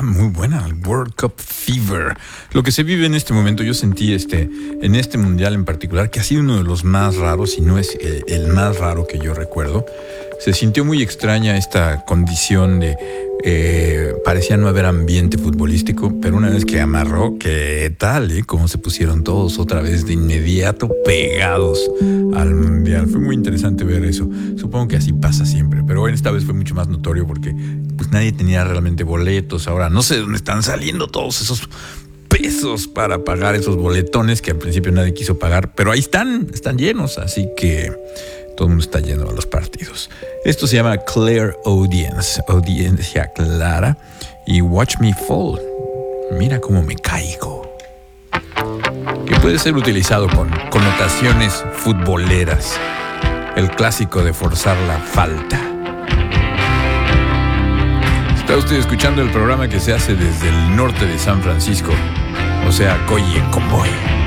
muy buena, el World Cup Fever. Lo que se vive en este momento, yo sentí en este mundial en particular, que ha sido uno de los más raros, si no es el más raro que yo recuerdo. Se sintió muy extraña esta condición de parecía no haber ambiente futbolístico, pero una vez que amarró, ¿qué tal? Cómo se pusieron todos otra vez de inmediato pegados al mundial. Fue muy interesante ver eso. Supongo que así pasa siempre, pero bueno, esta vez fue mucho más notorio porque pues nadie tenía realmente boletos. Ahora no sé de dónde están saliendo todos esos pesos para pagar esos boletones que al principio nadie quiso pagar, pero ahí están llenos, así que todo el mundo está yendo a los partidos. Esto se llama Clear Audience, audiencia clara, y Watch Me Fall, mira cómo me caigo, que puede ser utilizado con connotaciones futboleras, el clásico de forzar la falta. Está usted escuchando el programa que se hace desde el norte de San Francisco, o sea, Coyi en Convoy.